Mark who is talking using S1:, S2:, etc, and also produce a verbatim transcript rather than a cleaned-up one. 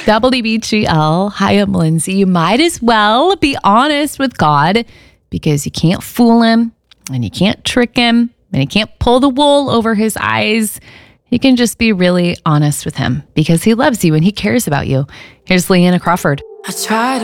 S1: W B G L. Hi, I'm Lindsay. You might as well be honest with God because you can't fool him and you can't trick him and you can't pull the wool over his eyes. You can just be really honest with him because he loves you and he cares about you. Here's Leanna Crawford.
S2: I try to